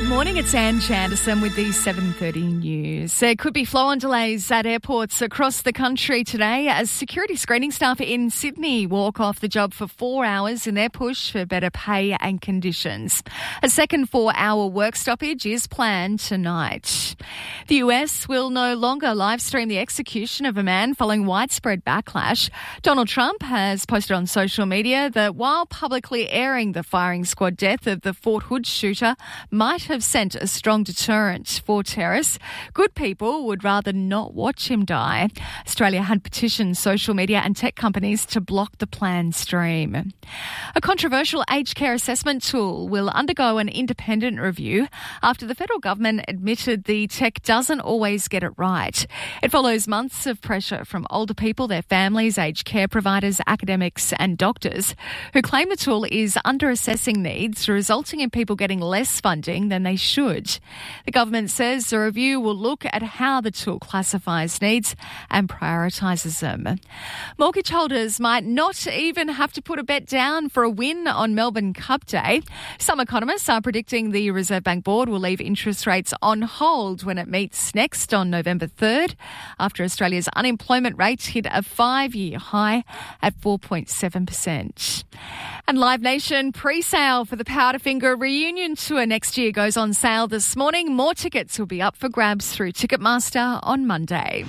Morning, it's Anne Chanderson with the 7:30 news. There could be flow-on delays at airports across the country today as security screening staff in Sydney walk off the job for 4 hours in their push for better pay and conditions. A second 4-hour work stoppage is planned tonight. The US will no longer live stream the execution of a man following widespread backlash. Donald Trump has posted on social media that while publicly airing the firing squad death of the Fort Hood shooter might have sent a strong deterrent for terrorists, good people would rather not watch him die. Australia had petitioned social media and tech companies to block the planned stream. A controversial aged care assessment tool will undergo an independent review after the federal government admitted the tech doesn't always get it right. It follows months of pressure from older people, their families, aged care providers, academics and doctors who claim the tool is under-assessing needs, resulting in people getting less funding than they should. The government says the review will look at how the tool classifies needs and prioritises them. Mortgage holders might not even have to put a bet down for a win on Melbourne Cup Day. Some economists are predicting the Reserve Bank Board will leave interest rates on hold when it meets next on November 3rd, after Australia's unemployment rate hit a 5-year high at 4.7%. And Live Nation pre-sale for the Powderfinger reunion tour next year goes on sale this morning. More tickets will be up for grabs through Ticketmaster on Monday.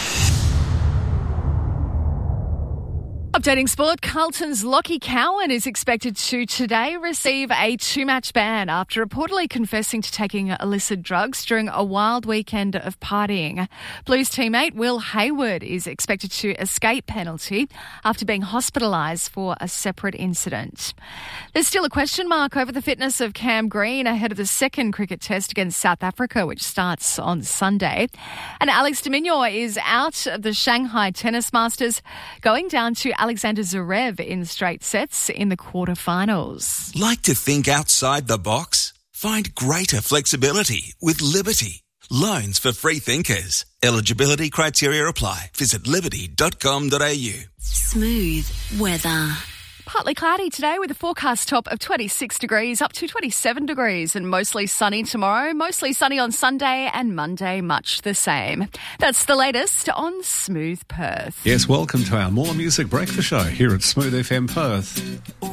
Updating sport, Carlton's Lockie Cowan is expected to today receive a 2-match ban after reportedly confessing to taking illicit drugs during a wild weekend of partying. Blues teammate Will Hayward is expected to escape penalty after being hospitalised for a separate incident. There's still a question mark over the fitness of Cam Green ahead of the second cricket test against South Africa, which starts on Sunday. And Alex de Minaur is out of the Shanghai Tennis Masters, going down to Alexander Zverev in straight sets in the quarterfinals. Like to think outside the box? Find greater flexibility with Liberty. Loans for free thinkers. Eligibility criteria apply. Visit liberty.com.au. Smooth weather. Partly cloudy today with a forecast top of 26 degrees up to 27 degrees and mostly sunny tomorrow, mostly sunny on Sunday and Monday, much the same. That's the latest on Smooth Perth. Yes, welcome to our More Music Breakfast Show here at Smooth FM Perth.